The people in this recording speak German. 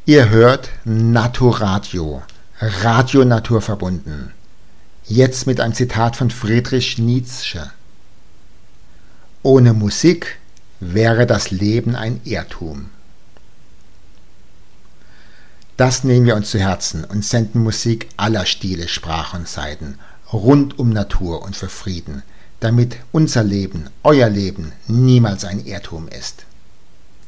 Ihr hört Naturadio, Radio naturverbunden. Jetzt mit einem Zitat von Friedrich Nietzsche. Ohne Musik wäre das Leben ein Irrtum. Das nehmen wir uns zu Herzen und senden Musik aller Stile, Sprachen und Seiten rund um Natur und für Frieden, damit unser Leben, euer Leben niemals ein Irrtum ist.